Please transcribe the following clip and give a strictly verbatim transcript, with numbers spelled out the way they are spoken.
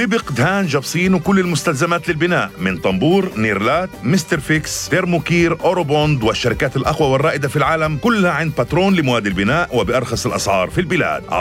دبق، دهان، جبصين وكل المستلزمات للبناء من طنبور، نيرلات، مستر فيكس، ترموكير، أوروبوند والشركات الأقوى والرائدة في العالم كلها عند باترون لمواد البناء وبأرخص الأسعار في البلاد.